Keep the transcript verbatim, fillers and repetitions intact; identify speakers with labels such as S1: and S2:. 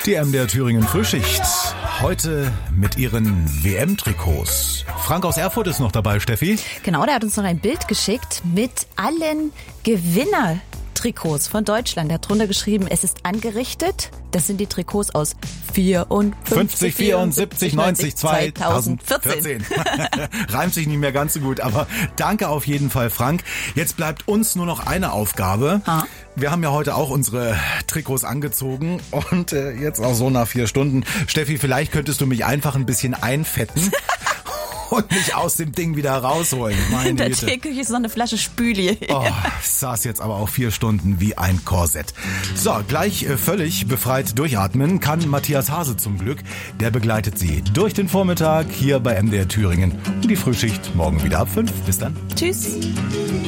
S1: Die M D R Thüringen Frühschicht. Heute mit ihren W M-Trikots. Frank aus Erfurt ist noch dabei, Steffi.
S2: Genau, der hat uns noch ein Bild geschickt mit allen Gewinner-Trikots von Deutschland. Er hat drunter geschrieben, es ist angerichtet. Das sind die Trikots aus vierundfünfzig,
S1: vierundsiebzig, neunzig,
S2: zweitausendvierzehn.
S1: Reimt sich nicht mehr ganz so gut, aber danke auf jeden Fall, Frank. Jetzt bleibt uns nur noch eine Aufgabe.
S2: Ha?
S1: Wir haben ja heute auch unsere Trikots angezogen und äh, jetzt auch so nach vier Stunden. Steffi, vielleicht könntest du mich einfach ein bisschen einfetten und mich aus dem Ding wieder rausholen. Meine
S2: In der
S1: Güte.
S2: Teeküche ist noch eine Flasche Spüli.
S1: Oh, ich saß jetzt aber auch vier Stunden wie ein Korsett. So, gleich äh, völlig befreit durchatmen kann Matthias Hase zum Glück. Der begleitet Sie durch den Vormittag hier bei M D R Thüringen. Und die Frühschicht morgen wieder ab fünf. Bis dann.
S2: Tschüss.